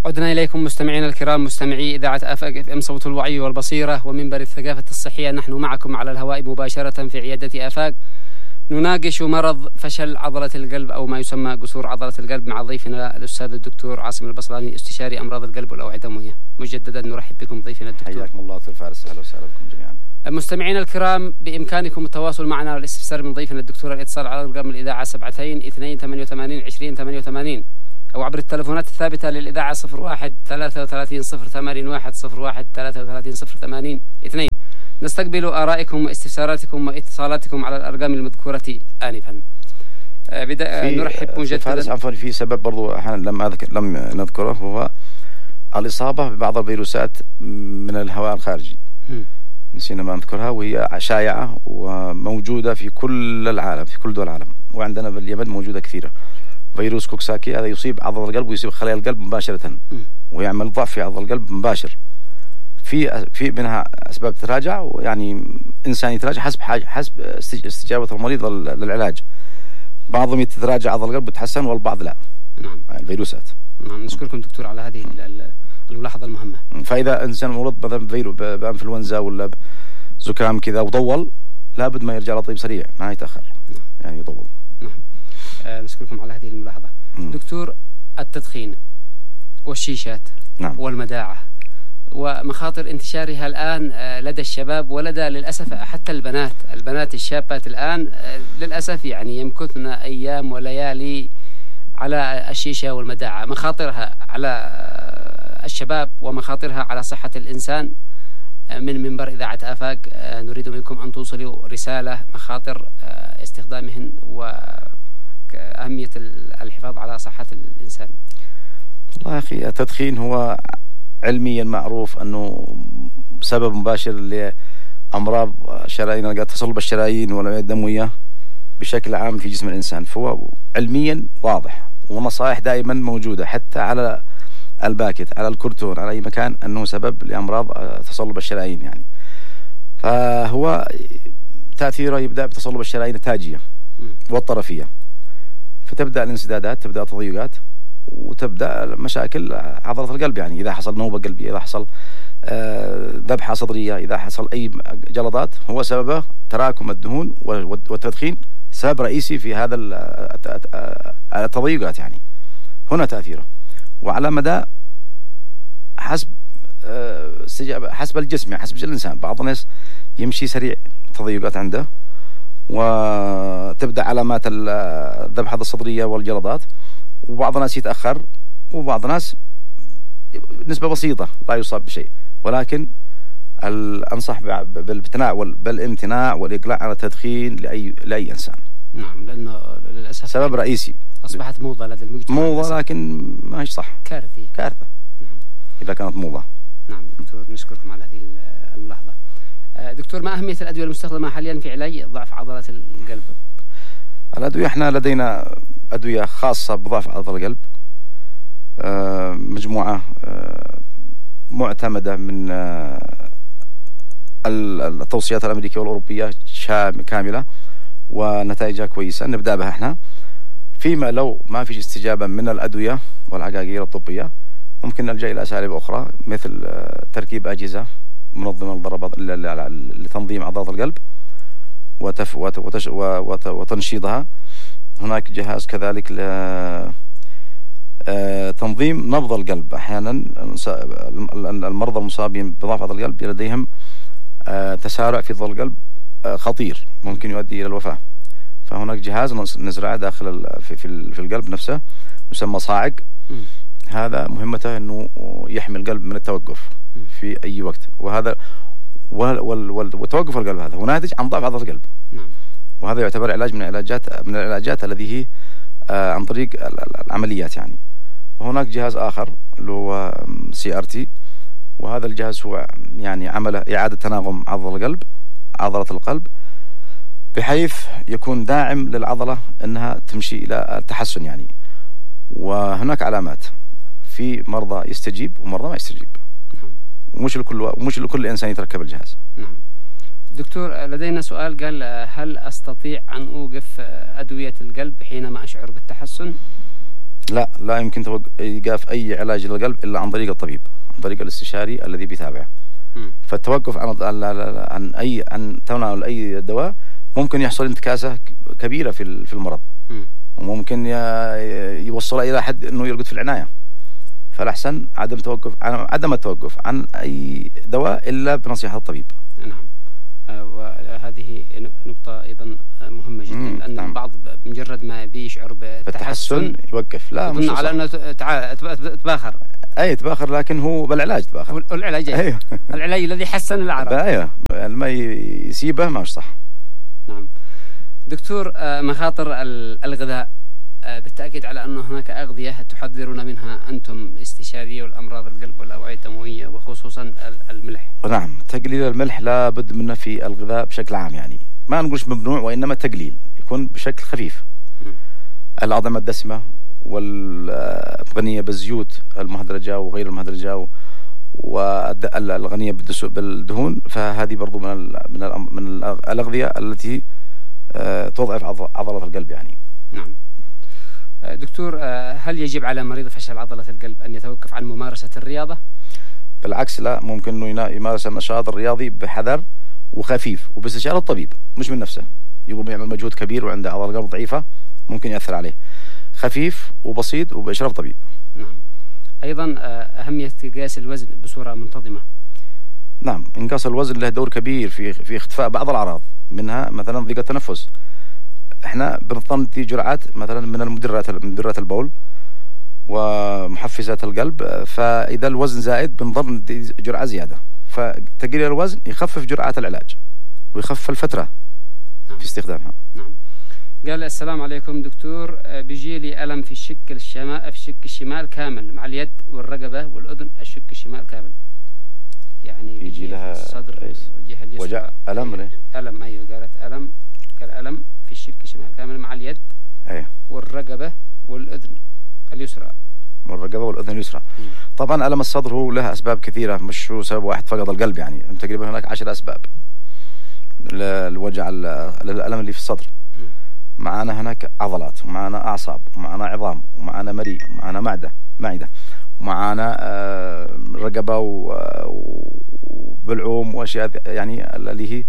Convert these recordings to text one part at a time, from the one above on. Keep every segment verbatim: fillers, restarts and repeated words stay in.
عدنا إليكم مستمعينا الكرام، مستمعي إذاعة آفاق اف ام صوت الوعي والبصيرة ومنبر الثقافة الصحية. نحن معكم على الهواء مباشرة في عيادة آفاق، نناقش مرض فشل عضلة القلب أو ما يسمى قصور عضلة القلب مع ضيفنا الأستاذ الدكتور عاصم البصراني، استشاري أمراض القلب والأوعية الدموية. مجددا نرحب بكم ضيفنا الدكتور. حياكم الله دكتور فارس، أهلا وسهلا بكم جميعا. مستمعينا الكرام، بإمكانكم التواصل معنا والاستفسار من ضيفنا الدكتور، الاتصال على رقم الإذاعة سبعتين اثنين ثمانية وثمانين عشرين ثمانية وثمانين أو عبر التلفونات الثابتة للإذاعة صفر واحد ثلاثة وثلاثين صفر ثمانين واحد صفر واحد ثلاثة وثلاثين صفر ثمانين اثنين. نستقبل آرائكم واستفساراتكم واتصالاتكم على الأرقام المذكورة آنفا. بدأ نرحب مجددا. فارس عفوا، في سبب برضو أحيانا لم أذكر لم نذكره، هو الإصابة ببعض الفيروسات من الهواء الخارجي. م. نسينا ما نذكرها، وهي شائعة وموجودة في كل العالم، في كل دول العالم، وعندنا باليمن موجودة كثيرة. فيروس كوكساكي هذا يصيب عضلة القلب ويصيب خلايا القلب مباشرة، م. ويعمل ضعف في عضلة القلب مباشر. في في منها أسباب تتراجع، ويعني إنسان يتراجع حسب حاجة حسب استجابة المريض للعلاج. بعضهم يتراجع عضلة القلب وتحسن، والبعض لا. نعم. الفيروسات. نعم، نشكركم دكتور على هذه الملاحظة المهمة. فإذا إنسان مرض مثلا بفيروس بأنفلونزا ولا زكام كذا وطول، لابد ما يرجع لطبيب سريع، ما يتأخر. نعم. يعني يطول. نعم. آه نشكركم على هذه الملاحظة. م. دكتور، التدخين والشيشات، نعم، والمداعة ومخاطر انتشارها الآن لدى الشباب ولدى للأسف حتى البنات البنات الشابات الآن للأسف يعني يمكثن أيام وليالي على الشيشة والمداعة. مخاطرها على الشباب ومخاطرها على صحة الإنسان. من منبر إذاعة آفاق نريد منكم أن توصلوا رسالة مخاطر استخدامهن وأهمية الحفاظ على صحة الإنسان. والله يا أخي، التدخين هو علميا معروف أنه سبب مباشر لأمراض شرايين، تصلب الشرايين والأوعية الدموية بشكل عام في جسم الإنسان، فهو علميا واضح، ونصائح دائما موجودة حتى على الباكت، على الكرتون، على أي مكان، أنه سبب لأمراض تصلب الشرايين يعني. فهو تأثيره يبدأ بتصلب الشرايين التاجية والطرفية، فتبدأ الانسدادات، تبدأ التضيقات، وتبدأ مشاكل عضلة القلب. يعني إذا حصل نوبة قلبية، إذا حصل ذبحة صدرية، إذا حصل أي جلطات، هو سببه تراكم الدهون، والتدخين سبب رئيسي في هذا التضيقات. يعني هنا تأثيره، وعلى مدى حسب حسب الجسم، يعني حسب الإنسان. بعض الناس يمشي سريع تضيقات عنده، وتبدأ علامات الذبحة الصدرية والجلطات، وبعض الناس يتأخر، وبعض الناس نسبة بسيطة لا يصاب بشيء. ولكن أنصح بالامتناع بالامتناع والإقلاع عن التدخين لأي لأي إنسان. نعم، لأنه للأسف سبب رئيسي، أصبحت موضة لدى المجتمع. موضة، لكن ما هي صح، كارثية، كارثة. نعم. إذا كانت موضة. نعم دكتور، نشكركم على هذه الملاحظة. دكتور، ما أهمية الأدوية المستخدمة حاليا في علاج ضعف عضلة القلب؟ الأدوية، احنا لدينا أدوية خاصة بضعف عضلة القلب، مجموعة معتمدة من التوصيات الأمريكية والأوروبية كاملة، ونتائجها كويسة. نبدأ بها احنا. فيما لو ما فيش استجابة من الأدوية والعقاقير الطبية، ممكن نلجأ إلى أساليب أخرى، مثل تركيب أجهزة منظمة لضربات لتنظيم عضلات القلب وتف وتش وتنشيطها. هناك جهاز كذلك لتنظيم نبض القلب. أحيانا المرضى المصابين بضعف عضلة القلب لديهم تسارع في ضغط القلب خطير، ممكن يؤدي إلى الوفاة. فهناك جهاز نزرعه داخل في في القلب نفسه، يسمى صاعق. هذا مهمته أنه يحمي القلب من التوقف في أي وقت، وهذا وتوقف القلب هذا هو ناتج عن ضعف عضلة القلب. نعم. وهذا يعتبر علاج من العلاجات من العلاجات الذي هي آه عن طريق العمليات يعني. وهناك جهاز آخر اللي هو سي ار تي، وهذا الجهاز هو يعني عمل إعادة تناغم عضلة القلب عضلة القلب بحيث يكون داعم للعضلة أنها تمشي إلى التحسن يعني. وهناك علامات، في مرضى يستجيب ومرضى ما يستجيب. نعم. ومش لكل ومش لكل إنسان يتركب الجهاز. نعم. دكتور، لدينا سؤال قال: هل أستطيع أن أوقف أدوية القلب حينما أشعر بالتحسن؟ لا لا يمكن إيقاف أي علاج للقلب إلا عن طريق الطبيب، عن طريق الاستشاري الذي بيتابعه. فالتوقف عن عن أي عن تناول أي دواء ممكن يحصل انتكاسة كبيرة في في المرض، وممكن يوصل إلى حد إنه يرقد في العناية. فالأحسن عدم توقف عن عدم التوقف عن أي دواء إلا بنصيحة الطبيب. نعم. وهذه نقطة أيضا مهمة جدا، لأن نعم. البعض بمجرد ما بيشعر بالتحسن يوقف. لا مش على أنه تباخر. أي تباخر، لكن هو بالعلاج تباخر. العلاج أيوه. العلاج الذي حسن الأعراض. أيوه، ما يسيبه ما مش صح. نعم. دكتور، مخاطر الغذاء، بالتأكيد على أن هناك أغذية تحذرون منها أنتم استشارية والأمراض القلب والأوعية الدموية، وخصوصا الملح. نعم، تقليل الملح لا بد منه في الغذاء بشكل عام، يعني ما نقولش ممنوع، وإنما تقليل يكون بشكل خفيف. الأطعمة الدسمة والغنية بالزيوت المهدرجة وغير المهدرجة والغنية بالدهون، فهذه برضو من من من الأغذية التي تضعف عضلة القلب يعني. نعم. دكتور، هل يجب على مريض فشل عضلة القلب أن يتوقف عن ممارسة الرياضة؟ بالعكس، لا، ممكن أنه يمارس النشاط الرياضي بحذر وخفيف وباستشارة الطبيب، مش من نفسه. يقوم يعمل مجهود كبير وعنده عضلة قلب ضعيفة ممكن يأثر عليه. خفيف وبسيط وبإشراف طبيب. نعم. أيضا أهمية قياس الوزن بصورة منتظمة. نعم، إنقاص الوزن له دور كبير في في اختفاء بعض الأعراض، منها مثلا ضيق التنفس. احنا بنضطر ندي جرعات مثلا من المدرات مدرات البول ومحفزات القلب، فإذا الوزن زائد بنضطر ندي جرعة زيادة. فتقليل الوزن يخفف جرعات العلاج ويخفف الفترة نعم. في استخدامها. نعم. قال: السلام عليكم دكتور، بيجي لي ألم في الشق الشمال في الشق الشمال كامل مع اليد والرقبة والأذن، الشق الشمال كامل. يعني بيجي لها الصدر والجهة اليسرى. وجع ألم ولا؟ ألم، أيوه، قالت ألم، قال ألم في الشق الشمال كامل مع اليد أيوه والرقبة والأذن اليسرى. والرقبة والأذن اليسرى. طبعا ألم الصدر هو له أسباب كثيرة، مش هو سبب واحد فقط القلب، يعني تقريبا هناك عشر أسباب للوجع الألم اللي في الصدر. معانا هناك عضلات، ومعانا أعصاب، ومعانا عظام، ومعانا مريء، ومعانا معدة معدة ومعانا آه رقبة وبلعوم وأشياء يعني اللي هي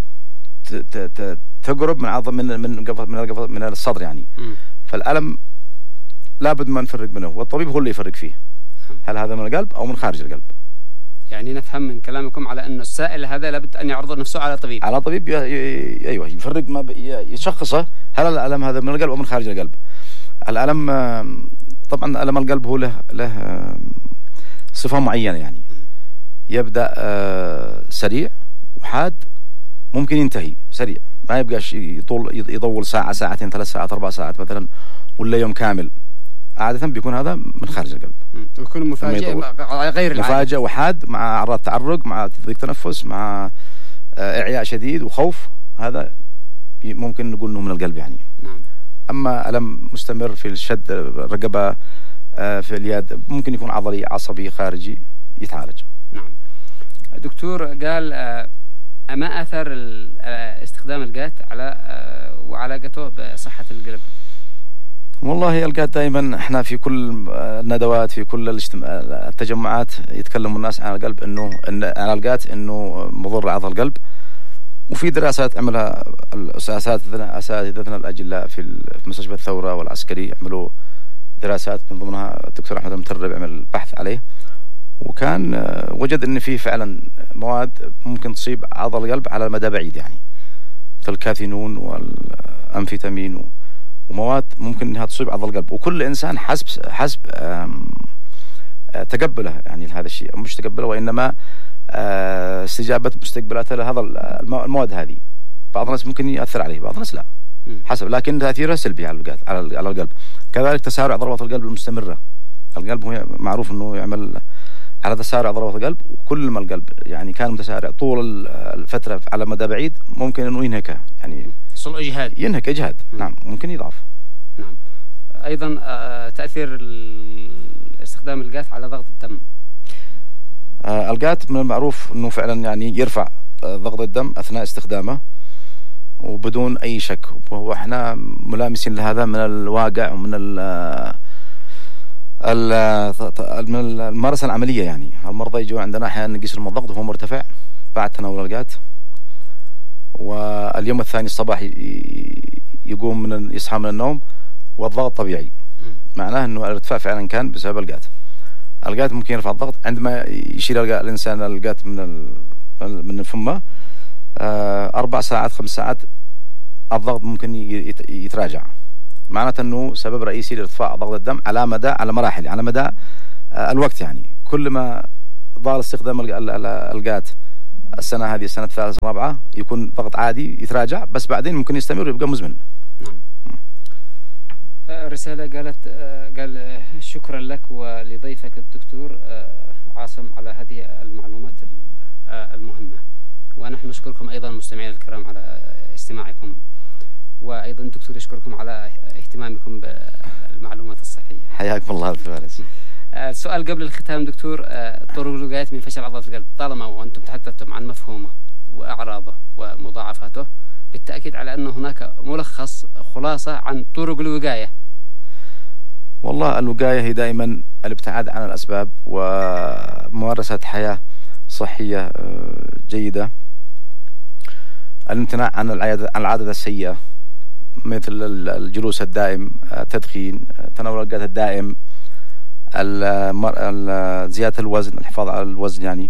تقرب من عظم من من من من الصدر يعني. فالألم لابد ما نفرق منه، والطبيب هو اللي يفرق فيه هل هذا من القلب أو من خارج القلب. يعني نفهم من كلامكم على أن السائل هذا لابد أن يعرض نفسه على طبيب. على طبيب ي... ي... أيوه يفرق، ما ب... يشخصه هل الألم هذا من القلب أو من خارج القلب. الألم طبعا ألم القلب هو له له صفة معينة، يعني يبدأ سريع وحاد، ممكن ينتهي سريع، ما يبقاش يطول يطول ساعة ساعتين ثلاث ساعات أربع ساعات مثلا ولا يوم كامل. عادة بيكون هذا من خارج القلب، يكون مفاجئ غير العادي، مفاجئ وحاد مع أعراض تعرق مع ضيق تنفس مع إعياء شديد وخوف، هذا ممكن نقول إنه من القلب يعني. نعم. أما ألم مستمر في الشد الرقبة في اليد ممكن يكون عضلي عصبي خارجي يتعالج. نعم. دكتور، قال ما أثر استخدام الجات على وعلاقته بصحة القلب؟ والله الجات دائما احنا في كل الندوات في كل التجمعات يتكلم الناس عن القلب انه عن الجات انه مضر على القلب، وفي دراسات عملها اساتذتنا اساتذتنا الاجلاء في مستشفى الثوره والعسكري، عملوا دراسات من ضمنها الدكتور احمد المترب عمل بحث عليه، وكان وجد ان في فعلا مواد ممكن تصيب عضل القلب على المدى بعيد، يعني مثل الكاثينون والامفيتامين ومواد ممكن انها تصيب عضل القلب، وكل انسان حسب حسب تقبله يعني لهذا الشيء، مش تقبله وانما استجابه مستقبلاته لهذا المواد هذه. بعض الناس ممكن ياثر عليه، بعض الناس لا، حسب، لكن تاثيره سلبي على القلب على القلب. كذلك تسارع ضربات القلب المستمره، القلب هو معروف انه يعمل على تسارع ضربات القلب، وكل ما القلب يعني كان متسارع طول الفتره على مدى بعيد ممكن انه ينهكه، يعني يحصل اجهاد، ينهك اجهاد. نعم، ممكن يضعف. نعم. ايضا تاثير استخدام الجات على ضغط الدم. الجات من المعروف انه فعلا يعني يرفع ضغط الدم اثناء استخدامه وبدون اي شك، واحنا ملامسين لهذا من الواقع ومن الممارسة العملية يعني المرضى يجوا عندنا أحيانا نقيس لهم الضغط وهو مرتفع بعد تناول الألقات، واليوم الثاني الصباح يقوم من يصحى من النوم والضغط طبيعي، معناه أنه الارتفاع فعلا كان بسبب الألقات. الألقات ممكن يرفع الضغط عندما يشيل الإنسان الألقات من من فمه أربع ساعات خمس ساعات الضغط ممكن يتراجع، معناته أنه سبب رئيسي لارتفاع ضغط الدم على مدى على مراحل على مدى الوقت. يعني كل ما ضال استخدام الألقات السنة هذه السنة الثالثة الرابعة يكون ضغط عادي يتراجع، بس بعدين ممكن يستمر ويبقى مزمن. نعم. رسالة قالت قال شكرا لك ولضيفك الدكتور عاصم على هذه المعلومات المهمة، ونحن نشكركم أيضا مستمعينا الكرام على استماعكم، وأيضا الدكتور يشكركم على اهتمامكم بالمعلومات الصحية. حياكم الله فارس. السؤال قبل الختام دكتور، طرق الوقاية من فشل عضلات القلب، طالما وأنتم تحدثتم عن مفهومه وأعراضه ومضاعفاته، بالتأكيد على أن هناك ملخص خلاصة عن طرق الوقاية. والله الوقاية هي دائما الابتعاد عن الأسباب وممارسة حياة صحية جيدة، الامتناع عن العادة السيئة مثل الجلوس الدائم، التدخين، تناول الألقات الدائم، زيادة الوزن، الحفاظ على الوزن، يعني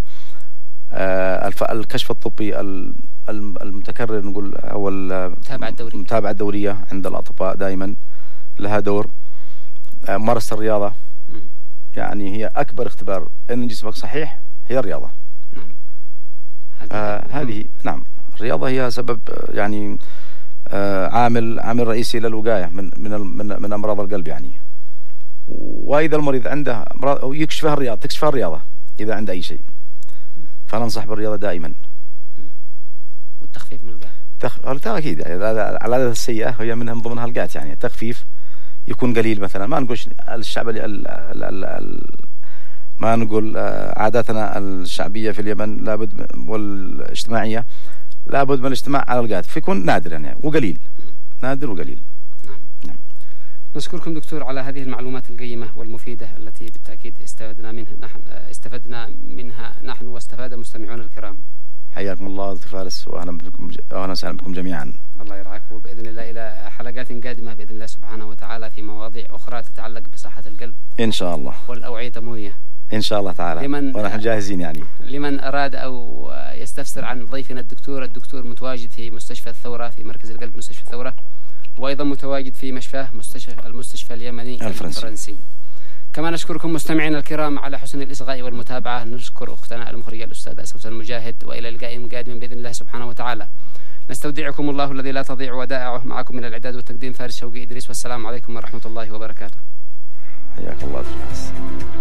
الكشف الطبي المتكرر نقول أو المتابعة الدورية المتابعة الدورية عند الأطباء دائما لها دور. ممارسة الرياضة، يعني هي أكبر اختبار أن جسمك صحيح هي الرياضة. نعم. آه هذه نعم الرياضة هي سبب يعني آه عامل عامل رئيسي للوقاية من من من, من أمراض القلب يعني. وإذا المريض عنده أمراض أو يكشفها الرياضة تكشفها الرياضة إذا عنده أي شيء، فننصح بالرياضة دائما. والتخفيف من القلب. تخ... أكيد يعني العادة السيئة هي منها من ضمنها القات، يعني التخفيف يكون قليل مثلا، ما نقول الشعب ال ال ال ال ما نقول عاداتنا الشعبية في اليمن لابد والاجتماعية لابد من الاجتماع على القات، فيكون نادر يعني وقليل، نادر وقليل. نعم. نعم. نشكركم دكتور على هذه المعلومات القيمة والمفيدة التي بالتأكيد استفدنا منها نحن استفدنا منها نحن واستفاد مستمعون الكرام. حياكم الله دكتور فارس، واهلا بكم واهلا وسهلا بكم جميعا. الله يرعاك، وباذن الله الى حلقات قادمه باذن الله سبحانه وتعالى في مواضيع اخرى تتعلق بصحه القلب ان شاء الله والاوعيه الدمويه ان شاء الله تعالى، ونحن جاهزين يعني. لمن اراد او يستفسر عن ضيفنا الدكتور الدكتور متواجد في مستشفى الثوره في مركز القلب مستشفى الثوره، وايضا متواجد في مشفاه مستشفى المستشفى اليمني الفرنسي, الفرنسي. كما نشكركم مستمعينا الكرام على حسن الإصغاء والمتابعة. نشكر أختنا المخرجة الأستاذة سوسن المجاهد، وإلى لقاء قادم بإذن الله سبحانه وتعالى. نستودعكم الله الذي لا تضيع ودائعه. معكم من الإعداد والتقديم فارس شوقي إدريس، والسلام عليكم ورحمة الله وبركاته. حياك الله.